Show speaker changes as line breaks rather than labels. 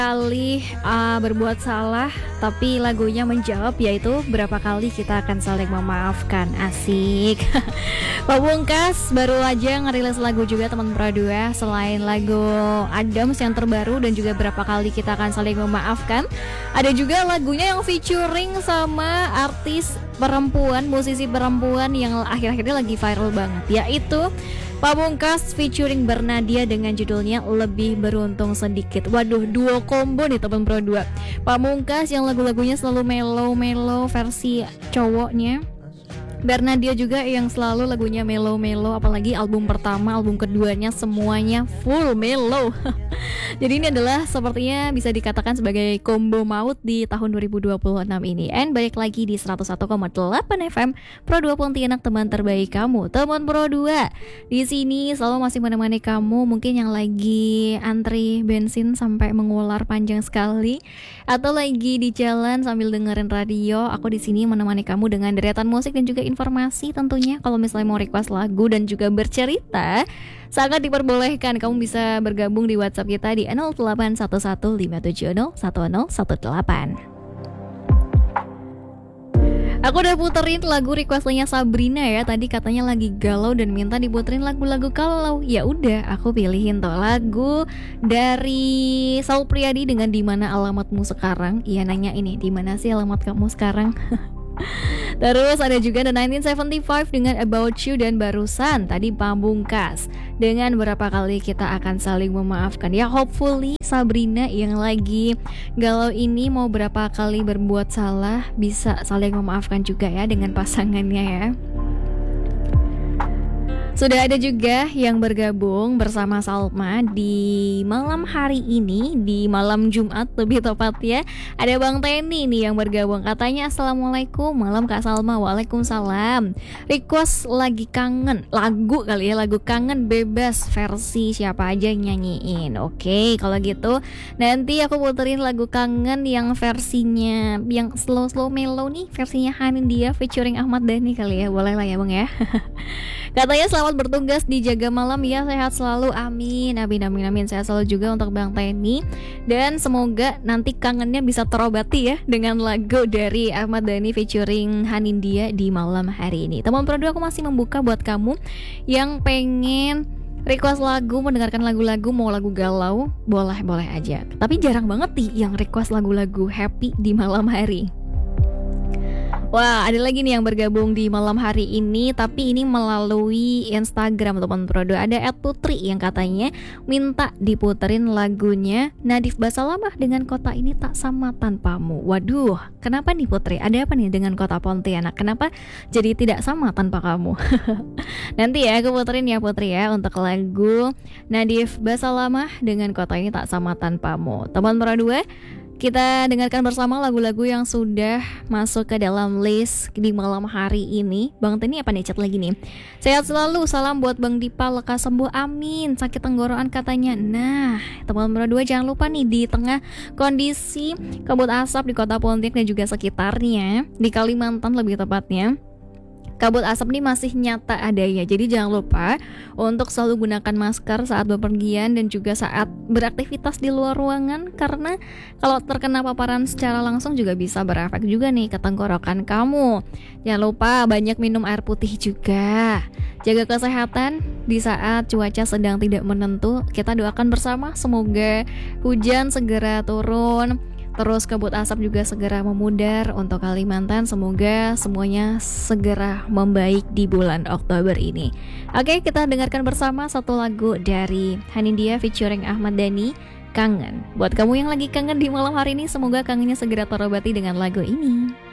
kali berbuat salah tapi lagunya menjawab, yaitu berapa kali kita akan saling memaafkan. Asik. Pamungkas baru aja ngerilis lagu juga teman Pro 2. Selain lagu Adams yang terbaru dan juga berapa kali kita akan saling memaafkan, ada juga lagunya yang featuring sama artis perempuan, musisi perempuan yang akhir-akhir ini lagi viral banget, yaitu Pamungkas featuring Bernadia dengan judulnya Lebih Beruntung Sedikit. Waduh, duo combo nih teman Pro 2. Pamungkas yang lagu-lagunya selalu mellow-mellow versi cowoknya, Bernadia juga yang selalu lagunya mellow-mellow, apalagi album pertama, album keduanya semuanya full mellow. Jadi ini adalah sepertinya bisa dikatakan sebagai combo maut di tahun 2026 ini. And balik lagi di 101,8 FM Pro 2 Pontianak, teman terbaik kamu, teman Pro 2. Di sini selalu masih menemani kamu, mungkin yang lagi antri bensin sampai mengular panjang sekali, atau lagi di jalan sambil dengerin radio. Aku di sini menemani kamu dengan deretan musik dan juga informasi tentunya. Kalau misalnya mau request lagu dan juga bercerita, sangat diperbolehkan. Kamu bisa bergabung di WhatsApp kita di 081157010118. Aku udah puterin lagu requestnya Sabrina ya. Tadi katanya lagi galau dan minta diputerin lagu-lagu galau. Ya udah, aku pilihin tuh lagu dari Saul Priadi dengan Dimana Alamatmu Sekarang. Iya, nanya ini, dimana sih alamat kamu sekarang? Terus ada juga The 1975 dengan About You, dan barusan tadi Pamungkas dengan berapa kali kita akan saling memaafkan. Ya hopefully Sabrina yang lagi galau ini mau berapa kali berbuat salah bisa saling memaafkan juga ya dengan pasangannya ya. Sudah ada juga yang bergabung bersama Salma di malam hari ini, di malam Jumat lebih tepatnya. Ada Bang Teni nih yang bergabung, katanya Assalamualaikum malam Kak Salma. Waalaikumsalam. Request lagi kangen, lagu kali ya, lagu kangen bebas versi siapa aja yang nyanyiin. Oke, kalau gitu nanti aku puterin lagu kangen yang versinya yang slow mellow nih, versinya Hanindya featuring Ahmad Dhani kali ya. Boleh lah ya Bang ya. Katanya selamat bertugas di Jaga Malam ya, sehat selalu, amin. Sehat selalu juga untuk Bang Teni, dan semoga nanti kangennya bisa terobati ya dengan lagu dari Ahmad Dhani featuring Hanindya di malam hari ini. Teman Pro 2, aku masih membuka buat kamu yang pengen request lagu, mendengarkan lagu-lagu, mau lagu galau, boleh aja. Tapi jarang banget nih yang request lagu-lagu happy di malam hari. Wah, ada lagi nih yang bergabung di malam hari ini, tapi ini melalui Instagram teman Pro 2. Ada @putri yang katanya minta diputerin lagunya Nadif Basalamah dengan Kota Ini Tak Sama Tanpamu. Waduh, kenapa nih Putri? Ada apa nih dengan Kota Pontianak? Kenapa jadi tidak sama tanpa kamu? Nanti ya aku puterin ya Putri ya untuk lagu Nadif Basalamah dengan Kota Ini Tak Sama Tanpamu. Teman Pro 2, kita dengarkan bersama lagu-lagu yang sudah masuk ke dalam list di malam hari ini. Bang Teni apa nih chat lagi nih? Sehat selalu, salam buat Bang Dipa, lekas sembuh, amin. Sakit tenggorokan katanya. Nah, teman Pro 2 jangan lupa nih, di tengah kondisi kabut asap di kota Pontianak dan juga sekitarnya, di Kalimantan lebih tepatnya, kabut asap ini masih nyata adanya. Jadi jangan lupa untuk selalu gunakan masker saat bepergian dan juga saat beraktivitas di luar ruangan, karena kalau terkena paparan secara langsung juga bisa berefek juga nih ke tenggorokan kamu. Jangan lupa banyak minum air putih juga. Jaga kesehatan di saat cuaca sedang tidak menentu. Kita doakan bersama semoga hujan segera turun, terus kabut asap juga segera memudar untuk Kalimantan. Semoga semuanya segera membaik di bulan Oktober ini. Oke, kita dengarkan bersama satu lagu dari Hanindya featuring Ahmad Dhani, Kangen. Buat kamu yang lagi kangen di malam hari ini, semoga kangennya segera terobati dengan lagu ini.